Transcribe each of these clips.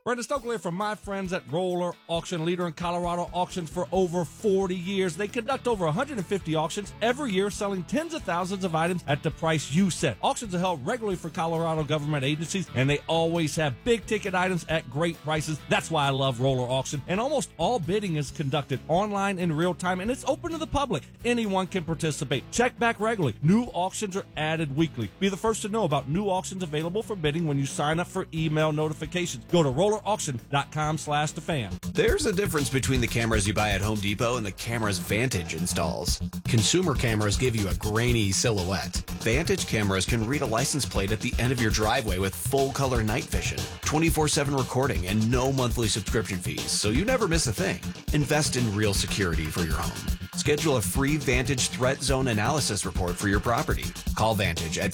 Brenda Stokely from my friends at Roller Auction, leader in Colorado auctions for over 40 years. They conduct over 150 auctions every year, selling tens of thousands of items at the price you set. Auctions are held regularly for Colorado government agencies, and they always have big-ticket items at great prices. That's why I love Roller Auction. And almost all bidding is conducted online in real time, and it's open to the public. Anyone can participate. Check back regularly. New auctions are added weekly. Be the first to know about new auctions available for bidding when you sign up for email notifications. Go to rollerauction.com/thefan. There's a difference between the cameras you buy at Home Depot and the cameras Vantage installs. Consumer cameras give you a grainy silhouette. Vantage cameras can read a license plate at the end of your driveway with full-color night vision, 24/7 recording, and no monthly subscription fees, so you never miss a thing. Invest in real security for your home. Schedule a free Vantage Threat Zone Analysis report for your property. Call Vantage at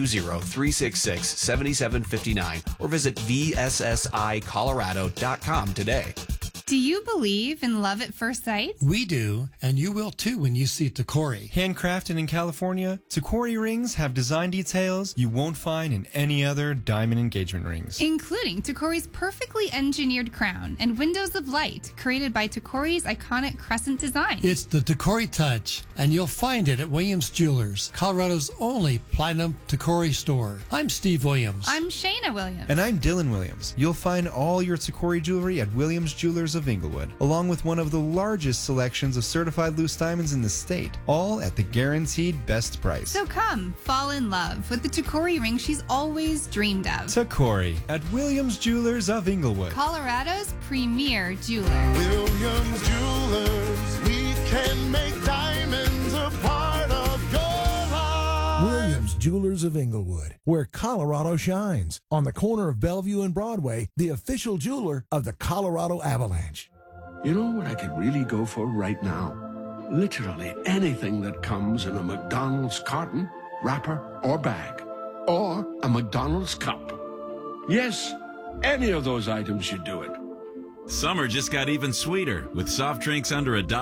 720-366-7759 or visit vssicolorado.com today. Do you believe in love at first sight? We do, and you will too when you see Tacori. Handcrafted in California, Tacori rings have design details you won't find in any other diamond engagement rings. Including Tacori's perfectly engineered crown and windows of light created by Tacori's iconic crescent design. It's the Tacori touch, and you'll find it at Williams Jewelers, Colorado's only platinum Tacori store. I'm Steve Williams. I'm Shayna Williams. And I'm Dylan Williams. You'll find all your Tacori jewelry at Williams Jewelers of Inglewood, along with one of the largest selections of certified loose diamonds in the state, all at the guaranteed best price. So come, fall in love with the Tacori ring she's always dreamed of. Tacori at Williams Jewelers of Inglewood, Colorado's premier jeweler. Williams Jewelers, we can make diamonds a part of your life. Williams Jewelers of Inglewood, where Colorado shines. On the corner of Bellevue and Broadway, the official jeweler of the Colorado Avalanche. You know what I could really go for right now? Literally anything that comes in a McDonald's carton, wrapper, or bag. Or a McDonald's cup. Yes, any of those items should do it. Summer just got even sweeter with soft drinks under $1.